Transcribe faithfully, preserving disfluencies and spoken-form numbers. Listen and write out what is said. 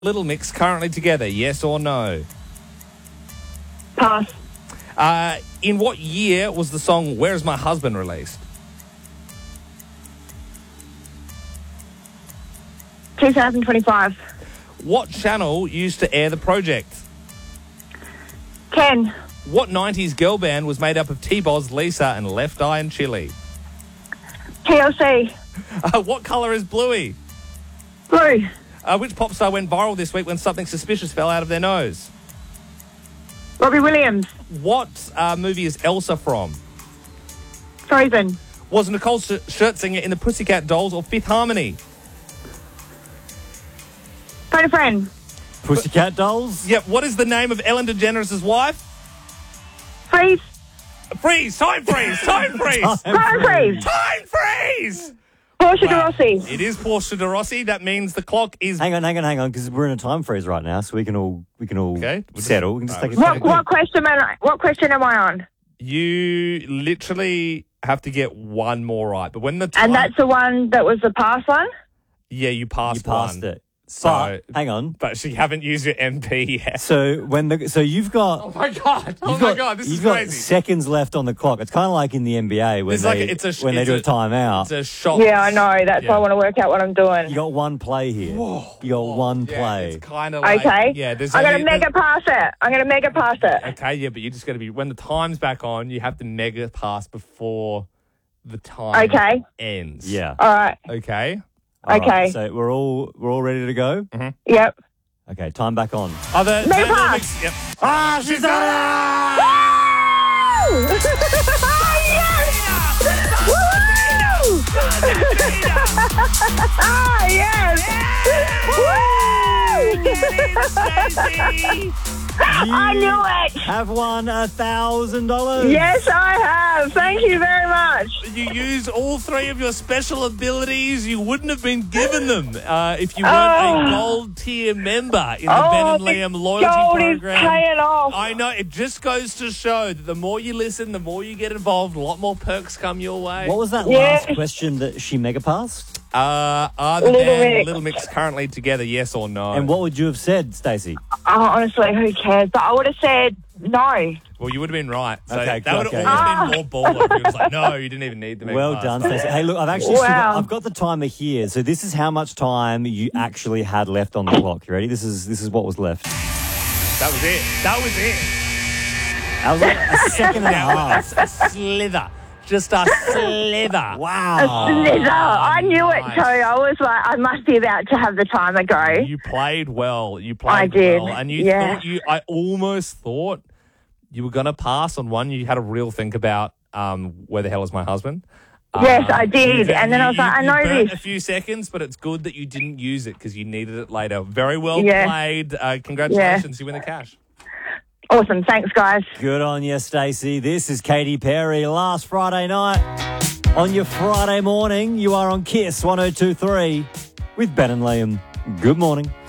Little Mix currently together, yes or no? Pass. Uh, in what year was the song Where's My Husband released? twenty twenty-five. What channel used to air the project? ten. What nineties girl band was made up of T-Boz, Lisa and Left Eye and Chili? T L C. Uh, what colour is Bluey? Blue. Uh, which pop star went viral this week when something suspicious fell out of their nose? Robbie Williams. What uh, movie is Elsa from? Frozen. Was Nicole Sh- Scherzinger in the Pussycat Dolls or Fifth Harmony? Phone a friend. Pussycat Dolls? Yep. What is the name of Ellen DeGeneres' wife? Freeze. Freeze! Time freeze! Time freeze! Time freeze. Time freeze! Portia de Wow. Rossi. It is Portia de Rossi. That means the clock is... Hang on, hang on, hang on, because we're in a time freeze right now, so we can all we can all Okay. We'll just- settle. We can just Right, take a we'll What just quick- what question am I, what question am I on? You literally have to get one more right. But when the time... And that's the one that was the past one? Yeah, you passed You passed one. it. So, But, hang on. but she haven't used your M P yet. So when the so you've got Oh my god! Oh you've my got, god! This you've is got crazy. seconds left on the clock. It's kind of like in the N B A when It's they like a- it's a sh- when they it's do a, a- timeout. It's a shot. Yeah, I know. That's Yeah. why I want to work out what I'm doing. You got one play here. You got one Yeah, play. it's kind of like... Okay. Yeah, there's I'm going only- to mega pass it. I'm going to mega pass it. Okay, yeah, but you just got to be... When the time's back on, you have to mega pass before the time Okay. ends. Yeah. All right. Okay. All right, Okay. So we're all we're all ready to go. Yep. Okay, time back on. Other... Mega Little pass. Mix- Yep. Ah, she's done Woo! Ah, yes! Woo! I knew it! Have won a thousand dollars. Yes, I have. Thank you very much. You used all three of your special abilities. You wouldn't have been given them uh, if you weren't Oh. a gold tier member in the Oh, Ben and the Liam loyalty gold is program. paying off. I know. It just goes to show that the more you listen, the more you get involved, a lot more perks come your way. What was that Yes. last question that she mega passed? Uh, are the Little band Mix. Little Mix currently together, yes or no? And what would you have said, Stacey? Oh, honestly, who cares? But I would have said no. Well, you would have been right. So Okay, that would have okay. almost been more baller. If you was like, no, you didn't even need the mega Well pass. done, Stacey. Hey, look, I've actually Wow. still got, I've got the timer here. So this is how much time you actually had left on the clock. You ready? This is this is what was left. That was it. That was it. That was like a second and a half. A slither. Just a slither. Wow. Slither. I knew it nice. too. I was like, I must be about to have the timer go. You played well. You played I did, well. And you yeah. thought you I almost thought you were gonna pass on one. You had a real think about um, where the hell is my husband? Yes, Um, I did. you- And then I was you- like, I you know burnt this. a few seconds, but it's good that you didn't use it because you needed it later. Very well Yeah. played. Uh, congratulations. You win the cash. Awesome. Thanks, guys. Good on you, Stacey. This is Katy Perry. Last Friday night on your Friday morning, you are on Kiss one oh two three with Ben and Liam. Good morning.